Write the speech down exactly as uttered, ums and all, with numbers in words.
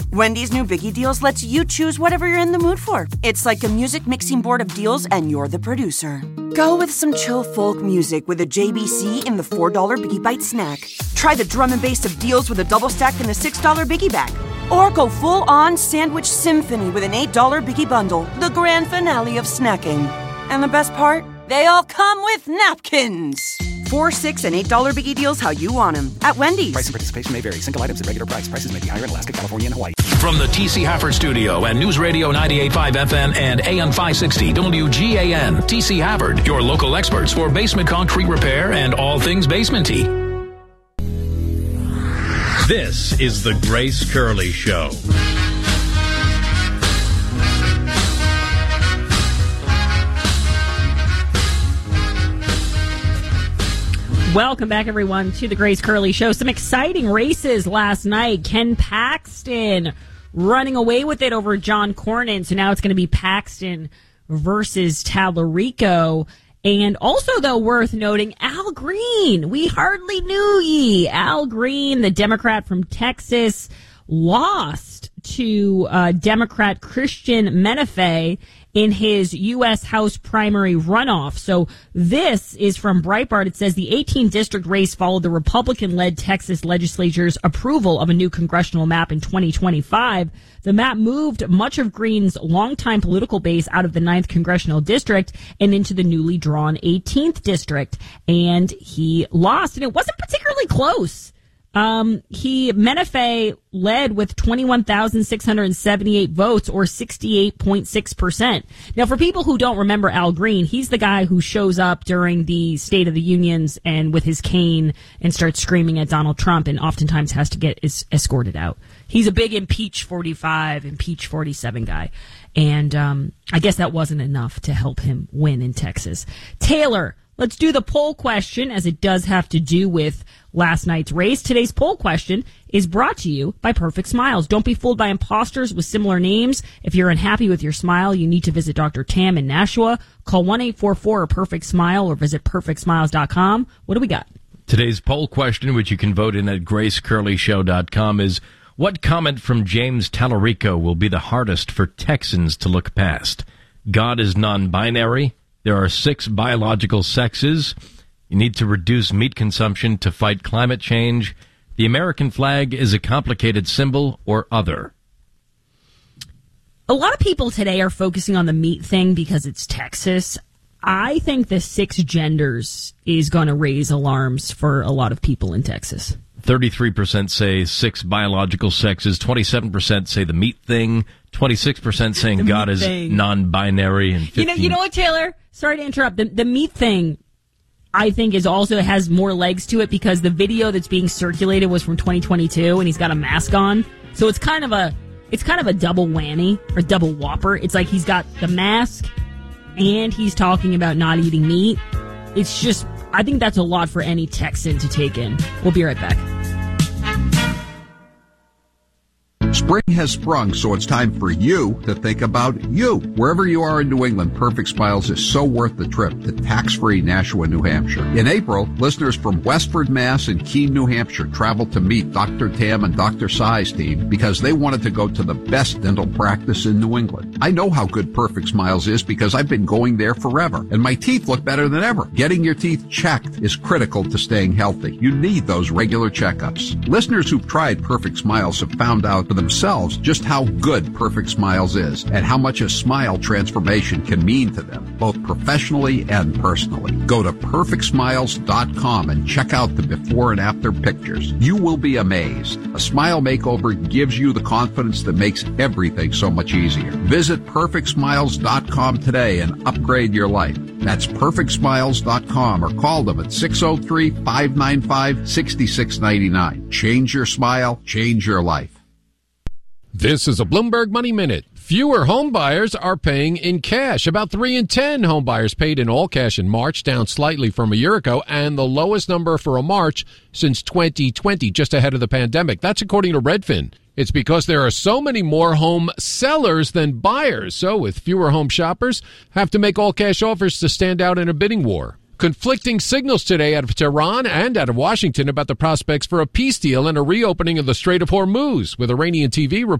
Wendy's new Biggie Deals lets you choose whatever you're in the mood for. It's like a music mixing board of deals, and you're the producer. Go with some chill folk music with a J B C in the four dollar Biggie Bite snack. Try the drum and bass of deals with a double stack in the six dollar Biggie Bag. Or go full-on sandwich symphony with an eight dollar Biggie Bundle, the grand finale of snacking. And the best part? They all come with napkins. Four, six, and eight dollar Biggie Deals how you want them at Wendy's. Price and participation may vary. Single items at regular price. Prices may be higher in Alaska, California, and Hawaii. From the T C Hafford Studio and News Radio ninety-eight point five F M and A M five sixty W G A N, T C Hafford, your local experts for basement concrete repair and all things basement-y. This is the Grace Curley Show. Welcome back, everyone, to the Grace Curley Show. Some exciting races last night. Ken Paxton running away with it over John Cornyn. So now it's going to be Paxton versus Tallarico. And also, though, worth noting, Al Green. We hardly knew ye. Al Green, the Democrat from Texas, lost to uh, Democrat Christian Menefee in his U S House primary runoff. So this is from Breitbart. It says the eighteenth district race followed the Republican-led Texas legislature's approval of a new congressional map in twenty twenty-five. The map moved much of Green's longtime political base out of the ninth congressional district and into the newly drawn eighteenth district. And he lost, and it wasn't particularly close. Um, he, Menefee led with twenty-one thousand six hundred seventy-eight votes, or sixty-eight point six percent. Now, for people who don't remember Al Green, he's the guy who shows up during the State of the Unions and with his cane and starts screaming at Donald Trump and oftentimes has to get es- escorted out. He's a big impeach forty-five, impeach forty-seven guy. And, um, I guess that wasn't enough to help him win in Texas. Taylor, let's do the poll question, as it does have to do with last night's race. Today's poll question is brought to you by Perfect Smiles. Don't be fooled by imposters with similar names. If you're unhappy with your smile, you need to visit Doctor Tam in Nashua. Call one eight four four perfect smile or visit perfect smiles dot com. What do we got? Today's poll question, which you can vote in at grace curley show dot com, is what comment from James Tallarico will be the hardest for Texans to look past? God is non-binary. There are six biological sexes. You need to reduce meat consumption to fight climate change. The American flag is a complicated symbol, or other. A lot of people today are focusing on the meat thing because it's Texas. I think the six genders is going to raise alarms for a lot of people in Texas. thirty-three percent say six biological sexes. twenty-seven percent say the meat thing. twenty-six percent saying God is thing. non-binary. And you know, you know what, Taylor? Sorry to interrupt. The, the meat thing, I think, is also has more legs to it because the video that's being circulated was from twenty twenty-two, and he's got a mask on. So it's kind of a it's kind of a double whammy or double whopper. It's like he's got the mask and he's talking about not eating meat. It's just, I think that's a lot for any Texan to take in. We'll be right back. Spring has sprung, so it's time for you to think about you. Wherever you are in New England, Perfect Smiles is so worth the trip to tax-free Nashua, New Hampshire. In April, listeners from Westford, Mass. and Keene, New Hampshire traveled to meet Doctor Tam and Doctor Sai's team because they wanted to go to the best dental practice in New England. I know how good Perfect Smiles is because I've been going there forever, and my teeth look better than ever. Getting your teeth checked is critical to staying healthy. You need those regular checkups. Listeners who've tried Perfect Smiles have found out for themselves just how good Perfect Smiles is and how much a smile transformation can mean to them, both professionally and personally. Go to perfect smiles dot com and check out the before and after pictures. You will be amazed. A smile makeover gives you the confidence that makes everything so much easier. Visit perfect smiles dot com today and upgrade your life. That's perfect smiles dot com or call them at six oh three, five nine five, six six nine nine. Change your smile, change your life. This is a Bloomberg Money Minute. Fewer home buyers are paying in cash. About three in ten home buyers paid in all cash in March, down slightly from a year ago, and the lowest number for a March since twenty twenty, just ahead of the pandemic. That's according to Redfin. It's because there are so many more home sellers than buyers. So with fewer home shoppers, have to make all cash offers to stand out in a bidding war. Conflicting signals today out of Tehran and out of Washington about the prospects for a peace deal and a reopening of the Strait of Hormuz, with Iranian T V reporting